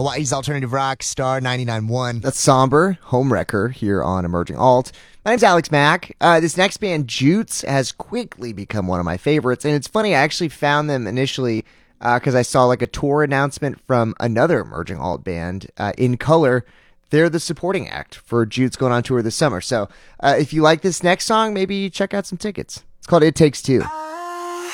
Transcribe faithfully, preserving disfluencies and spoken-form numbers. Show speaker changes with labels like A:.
A: Hawaii's alternative rock, Star ninety-nine point one.
B: That's Somber, Homewrecker, here on Emerging Alt. My name's Alex Mack. Uh, this next band, Jutes, has quickly become one of my favorites. And it's funny, I actually found them initially because uh, I saw like a tour announcement from another Emerging Alt band, uh, In Color. They're the supporting act for Jutes going on tour this summer. So uh, if you like this next song, maybe check out some tickets. It's called It Takes Two.